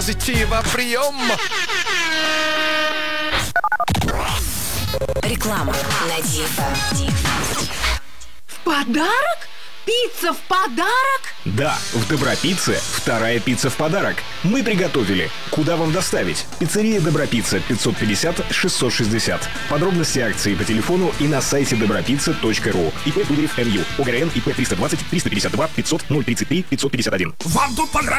позитива прием. Реклама на DFM. В подарок? Пицца в подарок? Да, в Добропицце вторая пицца в подарок. Мы приготовили. Куда вам доставить? Пиццерия Добропицца, 550-660. Подробности акции по телефону и на сайте dobropizza.ru. ИП Дударев МЮ. ОГРН ИП 320 352 500 033 551. Вам тут понравилось?